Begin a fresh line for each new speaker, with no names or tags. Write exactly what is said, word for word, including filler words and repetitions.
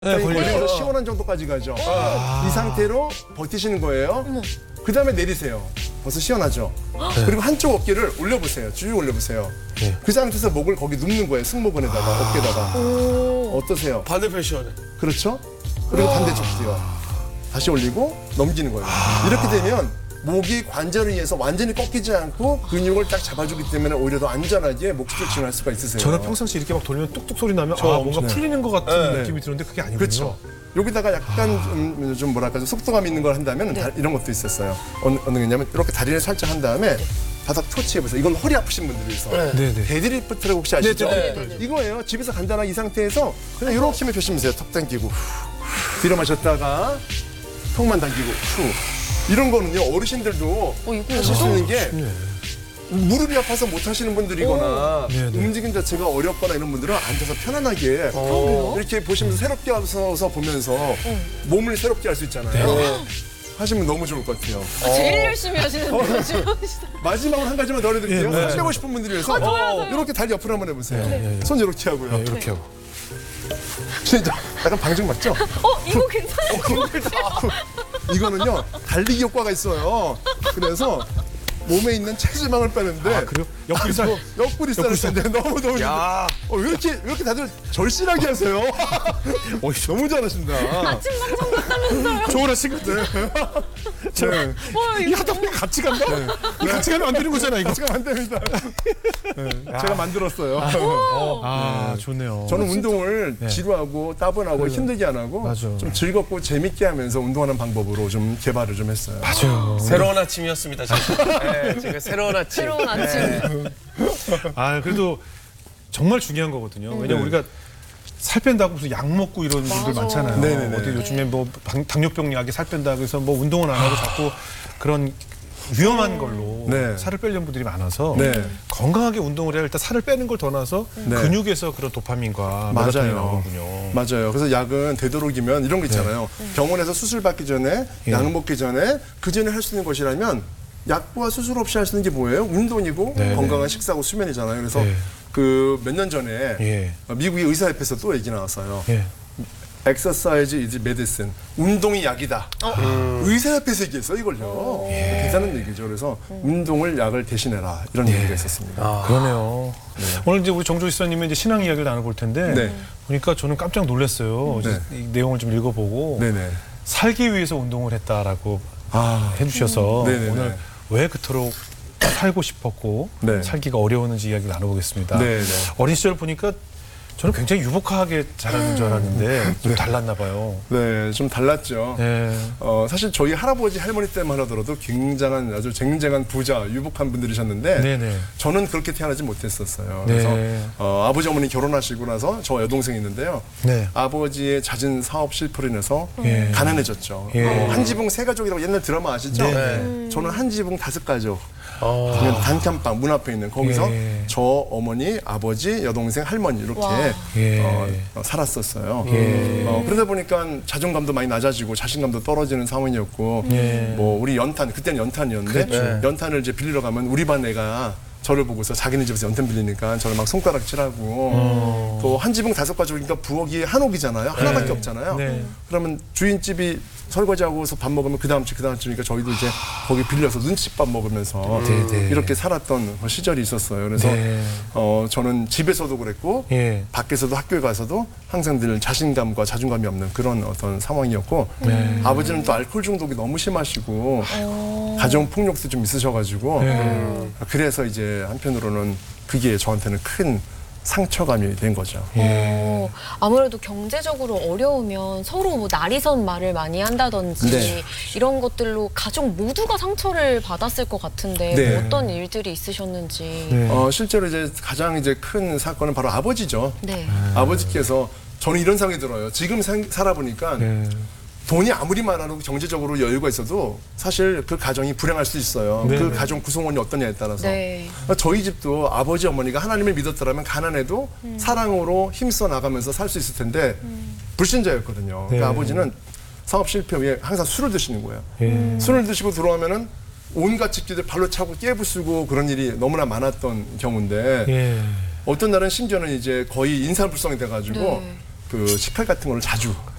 네,
걸리면서 시원한 정도까지 가죠. 아. 이 상태로 버티시는 거예요. 그 다음에 내리세요. 벌써 시원하죠. 네. 그리고 한쪽 어깨를 올려보세요. 쭉 올려보세요. 네. 그 상태에서 목을 거기 눕는 거예요. 승모근에다가 아. 어깨다가. 오. 어떠세요?
반대편 시원해.
그렇죠? 그리고 반대쪽도요. 다시 올리고 넘기는 거예요. 아. 이렇게 되면 목이 관절에 의해서 완전히 꺾이지 않고 근육을 딱 잡아주기 때문에 오히려 더 안전하게 목 스트레칭을 할 수가 있으세요.
저는 평상시 이렇게 막 돌리면 뚝뚝 소리 나면 아, 뭔가 네. 풀리는 것 같은 네. 느낌이 드는데 그게 아니군요.
그렇죠. 여기다가 약간 아. 좀, 좀 뭐랄까 좀 속도감 있는 걸 한다면 네. 다, 이런 것도 있었어요. 어느, 어느 게냐면 이렇게 다리를 살짝 한 다음에 바닥 터치해보세요. 이건 허리 아프신 분들이 있어. 네. 데드리프트라고 혹시 아시죠?
네, 네, 네.
이거예요. 집에서 간단한 이 상태에서 그냥 이렇게 힘을 주시면서요. 턱 당기고 후. 뒤로 마셨다가 턱만 당기고 후. 이런 거는요 어르신들도 어, 하실 수 있는 게 네. 무릎이 아파서 못 하시는 분들이거나 움직임 자체가 어렵거나 이런 분들은 앉아서 편안하게 오. 이렇게 보시면서 새롭게 와서 보면서 어. 몸을 새롭게 할 수 있잖아요. 네. 하시면 너무 좋을 것 같아요.
아, 제일 열심히 하시는 분이죠.
마지막으로 한 가지만 더 알려드릴게요.
네.
하시고 싶은 분들을 위해서
아, 좋아요,
이렇게 다리 옆으로 한번 해보세요.
네. 네.
손 이렇게 하고요.
네, 이렇게 하고.
진짜 약간 방증 맞죠?
어, 이거 괜찮을 것 같아요.
이거는요 달리기 효과가 있어요. 그래서 몸에 있는 체지방을 빼는데
아, 그래요? 옆구리살?
아, 옆구리살을 빼는데 너무 너무
야.
어, 왜 이렇게 왜 이렇게 다들 절실하게 하세요? 어, 너무 잘하십니다.
아침 방송 같다면서요.
좋은 친구들. 네.
네.
이 하다 보니 같이 간다? 네. 같이 가면 안 되는 거잖아, 이거.
같이 가면 안 됩니다. 네. 제가 만들었어요.
아, 아 좋네요.
저는 운동을
네.
지루하고 따분하고
그래.
힘들게 안 하고
맞아.
좀 즐겁고 재밌게 하면서 운동하는 방법으로 좀 개발을 좀 했어요.
맞아요.
새로운 아침이었습니다. 네, 제가 새로운 아침.
새로운 아침.
네.
아, 그래도 정말 중요한 거거든요. 왜냐면
네.
우리가 살 뺀다고 무슨 약 먹고 이런 분들 많잖아요.
네네네.
어디 요즘에 뭐 당- 당뇨병 약에 살 뺀다고 해서 뭐 운동을 안 하고 자꾸 그런 위험한 걸로
네.
살을 빼려는 분들이 많아서
네.
건강하게 운동을 해야 일단 살을 빼는 걸 더 나서
네.
근육에서 그런 도파민과
맞아요.
멜라토닌이 나오거든요.
맞아요. 그래서 약은 되도록이면 이런 거 있잖아요. 병원에서 수술 받기 전에
예.
약 먹기 전에 그 전에 할 수 있는 것이라면 약과 수술 없이 할 수 있는 게 뭐예요? 운동이고
네.
건강한 식사고 수면이잖아요. 그래서
네.
그 몇 년 전에
예.
미국의 의사협회에서 또 얘기 나왔어요.
예.
Exercise is medicine. 운동이 약이다. 음. 의사협회에서 얘기했어 이걸요.
예.
대단한 얘기죠. 그래서 운동을 약을 대신해라 이런
예.
얘기가 있었습니다.
아, 그러네요. 네. 오늘 이제 우리 정조 이사님의 이제 신앙 이야기를 나눠볼 텐데
네.
보니까 저는 깜짝 놀랐어요.
네.
이 내용을 좀 읽어보고
네네.
살기 위해서 운동을 했다라고
아.
해주셔서
네네네.
오늘 왜 그토록 살고 싶었고
네.
살기가 어려웠는지 이야기를 나눠보겠습니다.
네네.
어린 시절 보니까 저는 굉장히 유복하게 자라는 줄 알았는데 좀 달랐나 봐요.
네, 좀 달랐죠.
네.
어, 사실 저희 할아버지 할머니 때만 하더라도 굉장한 아주 쟁쟁한 부자, 유복한 분들이셨는데
네네.
저는 그렇게 태어나지 못했었어요.
네.
그래서 어, 아버지 어머니 결혼하시고 나서 저 여동생이 있는데요.
네.
아버지의 잦은 사업 실패로 인해서
예.
가난해졌죠.
예.
어, 한 지붕 세 가족이라고 옛날 드라마 아시죠?
네.
저는 한 지붕 다섯 가족.
어.
그냥 단칸방 문 앞에 있는 거기서
예.
저 어머니, 아버지, 여동생, 할머니 이렇게
예.
어, 어, 살았었어요.
예.
어, 그러다 보니까 자존감도 많이 낮아지고 자신감도 떨어지는 상황이었고
예.
뭐 우리 연탄 그때는 연탄이었는데
그렇죠.
연탄을 이제 빌리러 가면 우리 반 애가 저를 보고서 자기네 집에서 연탄 빌리니까 저를 막 손가락질하고
어.
또 한 지붕 다섯 가족이니까 부엌이 한 옥이잖아요. 하나밖에
네.
없잖아요.
네.
그러면 주인집이 설거지하고서 밥 먹으면 그 다음 집, 그 다음 집이니까 저희도 이제 거기 빌려서 눈칫밥 먹으면서
네, 네.
이렇게 살았던 시절이 있었어요. 그래서
네.
어, 저는 집에서도 그랬고
예.
밖에서도 학교에 가서도 항상 늘 자신감과 자존감이 없는 그런 어떤 상황이었고
네.
아버지는 또 알코올 중독이 너무 심하시고 가정 폭력도 좀 있으셔가지고
네.
그래서 이제 한편으로는 그게 저한테는 큰 상처감이 된 거죠.
어, 아무래도 경제적으로 어려우면 서로 뭐 날이선 말을 많이 한다든지
네.
이런 것들로 가족 모두가 상처를 받았을 것 같은데
네.
뭐 어떤 일들이 있으셨는지.
네.
어, 실제로 이제 가장 이제 큰 사건은 바로 아버지죠.
네.
아버지께서 저는 이런 생각이 들어요. 지금 상, 살아보니까
네.
돈이 아무리 많아도 경제적으로 여유가 있어도 사실 그 가정이 불행할 수 있어요.
네.
그 가정 구성원이 어떠냐에 따라서.
네.
그러니까 저희 집도 아버지 어머니가 하나님을 믿었더라면 가난해도
음.
사랑으로 힘써 나가면서 살 수 있을 텐데
음.
불신자였거든요. 그러니까
네.
아버지는 사업 실패 후에 항상 술을 드시는 거예요.
예.
술을 드시고 들어오면은 온갖 집기들 발로 차고 깨부수고 그런 일이 너무나 많았던 경우인데
예.
어떤 날은 심지어는 이제 거의 인사불성이 돼가지고
네.
그 식칼 같은 거를 자주